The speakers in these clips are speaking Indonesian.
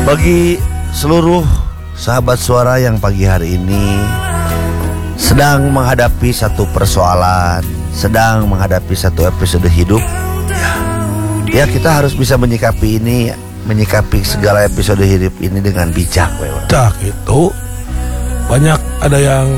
Bagi seluruh sahabat suara yang pagi hari ini sedang menghadapi satu persoalan, sedang menghadapi satu episode hidup, ya kita harus bisa menyikapi ini, menyikapi segala episode hidup ini dengan bijak. Dah gitu. Banyak ada yang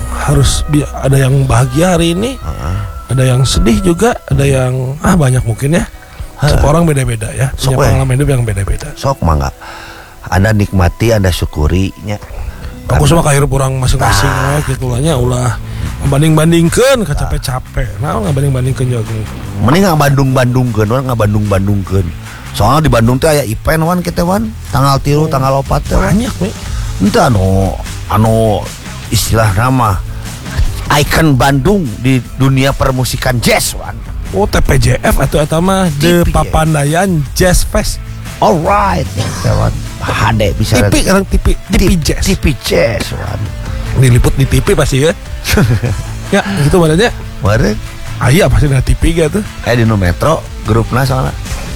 ada yang bahagia hari ini, ada yang sedih juga, ada yang banyak mungkin ya. Setiap orang beda-beda ya. Punya pengalaman hidup yang beda-beda. Sok mangga. Anda nikmati, Anda syukurinya. Aku sama kayak orang masing-masing gitu lah nya ulah banding-bandingkeun ka capek-capek. Nah, ngabanding-bandingkeun jago. Mending ngabandung-bandungkeun, ngabandung-bandungkeun. Soalnya di Bandung teh aya event wan kita wan, tanggal 3, tanggal 4 teh. Banyak we. Henteu anu istilah nama ikon Bandung di dunia permusikan jazz wan. Oh, TPJF atau eta mah The Papandayan Jazz Fest. Alright, kawan. HD bisa. TV Jazz. TV Jazz wan. Diliput di TV pasti ya. Ya, gitu badannya. Mare. Aya pasti di TV gitu. Di Metro grupna soalnya.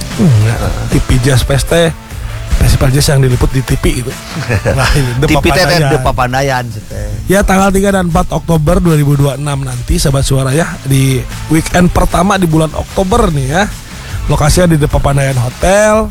TV Jazz Fest teh festival jazz yang diliput di TV itu. Nah, ini The Papandayan. Ya, tanggal 3 dan 4 Oktober 2026 nanti sahabat suara ya, di weekend pertama di bulan Oktober nih ya. Lokasinya di The Papandayan Hotel.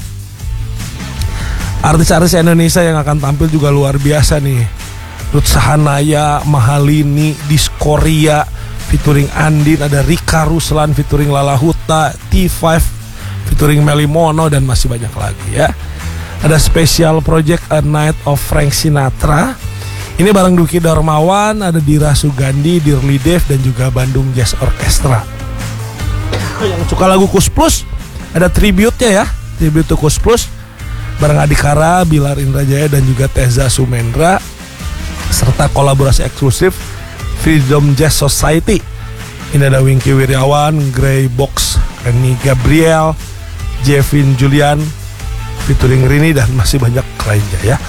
Artis-artis Indonesia yang akan tampil juga luar biasa nih. Ruth Sahanaya, Mahalini, Diskoria featuring Andin, ada Rika Ruslan featuring Lala Huta, T5 featuring Melly Mono, dan masih banyak lagi ya. Ada special project A Night of Frank Sinatra. Ini bareng Duki Darmawan, ada Dira Sugandi, Dirli Dev, dan juga Bandung Jazz Orchestra. Yang suka lagu Kus Plus, ada tribute-nya ya, tribute to Kus Plus bareng Adikara, Bilar Indrajaya, dan juga Teza Sumendra, serta kolaborasi eksklusif Freedom Jazz Society. Ini ada Wingky Wiryawan, Grey Box, Reni Gabriel, Jevin Julian featuring Rini, dan masih banyak lainnya ya.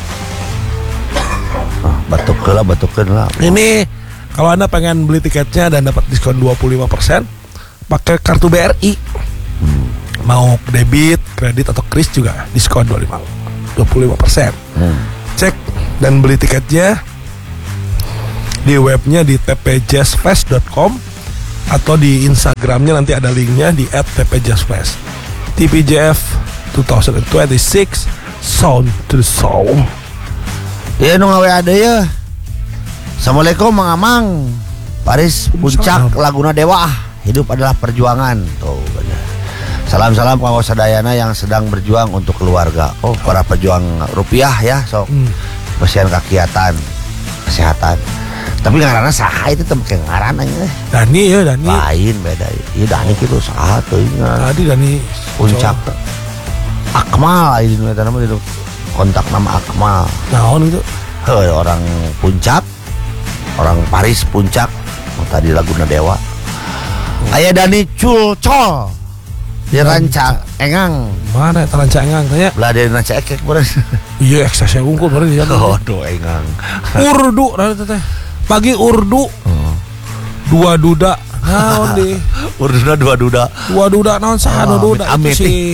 Batuk lah. Ini kalau Anda pengen beli tiketnya dan dapat diskon 25% pakai kartu BRI. Mau debit, kredit, atau kris juga diskon 25%. Cek dan beli tiketnya di webnya di tpjazzfest.com atau di Instagramnya, nanti ada linknya di @tpjazzfest. TPJF 2026 Sound to the Soul. Ya nu ngawe ada ya. Assalamualaikum Mang Amang. Paris Puncak Laguna Dewa. Hidup adalah perjuangan. Tuh benar. Salam-salam kawan sadayana yang sedang berjuang untuk keluarga. Oh, para pejuang rupiah ya, sok. Besian kakiatan, kesehatan. Tapi ngaranna saha itu teh ngaranna nya. Dani ya, Dani. Lain beda. Ieu Dani kitu saha teuing. Tadi Dani Puncak. Akmal ini nama itu kontak nama Akmal. Naon itu? Orang Puncak, orang Paris Puncak. Tadi Laguna Dewa. Aya Dani Culcol. Di Ranca Engang. Mana eta Ranca Engang tanya? Belah di Ranca Ekek bener. Iya, ekstasnya unggul bener ya. Aduh Engang. Urdu teh. Pagi urdu. Dua duda. Naon di? Urduna dua duda. Dua duda naon saha duda? Amit.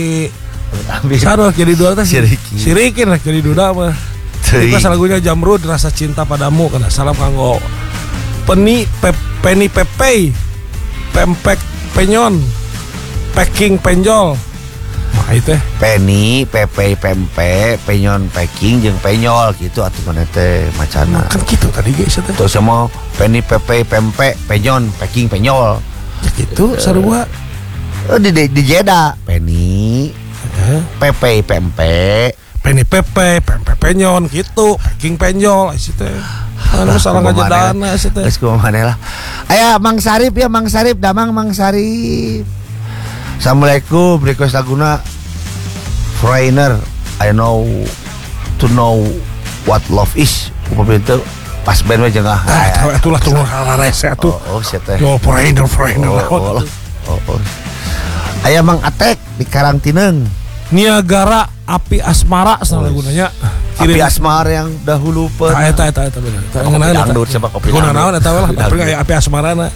Saha jadi duda teh? Sirikin lah jadi duda mah. Itu lagunya Jamrud, Rasa Cinta Padamu, kana salam kanggo Penny Pepe, Pempek Penyon, Packing Penjol. Nah itu Penny Pepe Pempe Penyon Packing jeung Penyol gitu atuh mana teh macana. Kan gitu tadi guys teh. Terus sama Penny Pepe Pempe Penyon Packing Penyol. Ya gitu sarua. Di Jeddah Penny Pepe Pempe Penny Pepe Pempe Penyon gitu, Packing Penjol isi teh. Anu salah ngajadana isi teh. Geus kumaha maneh lah. Aya Mang Sarip ya, Mang Sarip damang Mang Sarip. Assalamualaikum, request laguna Foreigner. I know to know what love is. Upami itu pas band we jeung itulah tunggu rese atuh. Oh, sia teh. Yo Foreigner. Oh. Aya Mang Atek di Karangtineng. Niagara Api Asmara salah gunanya. Api Asmara yang dahulu eta bener. Dangdut siapa kopi. Kunaon naon eta lah, tapi aya Api Asmarana.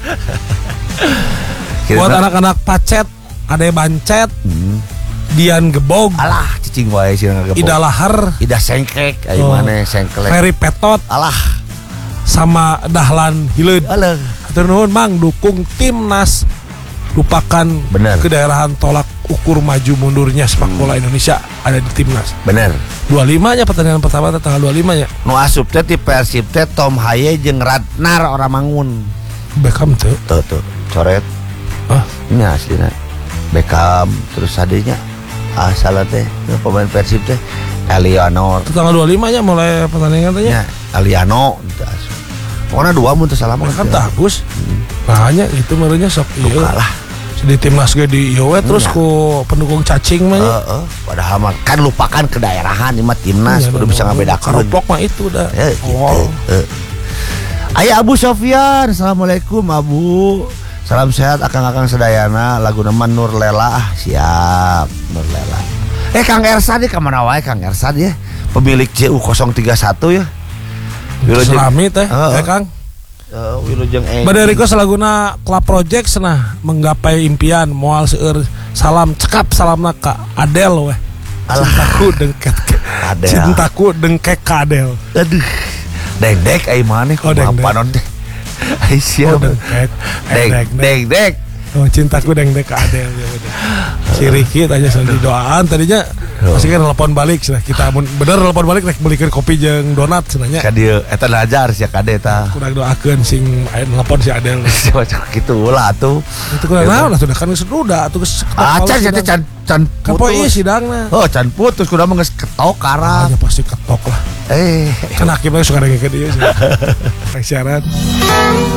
Buat anak-anak Pacet, Ade Bancet, Dian Gebog. Alah, cicing wae sih ngagepok. Ida Lahar, Ida Sengkek, ayo mana Sengklek. Ferry Petot, Alah, sama Dahlan Hileud. alah. Hatur nuhun Mang, dukung timnas, lupakan Bener. kedaerahan, tolak ukur maju mundurnya sepak bola Indonesia ada di timnas. Bener. 25 nya pertandingan pertama tanggal 25 nya. Nu asup teh ti Persib teh Tom Haye jeung Ratnar orang Mangun. Beckham tuh. Tuh coret. Ah, Ini aslinya Beckham terus adanya salah teh pemain Persib teh Eliano. itu tanggal 25 nya mulai pertandingan teh nya. Ya, Eliano itu asup. Pokoknya 2 mun teu salah mah Kan bagus. Makanya itu merenya sok ieu. kalah. Di timnas ge di ieu we terus ku pendukung cacing mah nya. Padahal mah kan lupakan kedaerahan ini mah timnas Iya, kudu bisa ngabedakeun. Karoplok mah itu dah. Gitu. Oh. Aya Abu Sofyan, assalamualaikum Abu. Salam sehat akang-akang sedayana. Lagu nama Nur Lela, siap Nur Lela. Kang Ersad ya kemana wae Kang Ersad ya, pemilik JU031 ya. Selami teh, Kang. Wilujeng Badariko selaguna Club Project senah menggapai impian moal seueur salam cekap salamna ka Adel weh. Cintaku dengket Adel. Cintaku dengkek ka Adel. Aduh. Dek ai maneh Oh, dek. kumaha non teh. Ai siap. Dek. Oh, cintaku dengkek ka Adel ya bener. Si Riki tanya soal doaan tadinya masih kan telepon balik cenah kita bener telepon balik rek belikeun kopi jeung donat cenanya. Ka dieu eta lajar sia kade eta. Kurang doakeun sing aya telepon si Adel. Cocok kitu ulah atuh. Itu kurang naon sudah kan geus duda atuh geus. Can Kapoi sidangna. Oh, can putus kudu mah geus ketok karang. Hanya pasti ketok lah. Eh, Kan hakimnya suka dengerin dia sih. Syarat.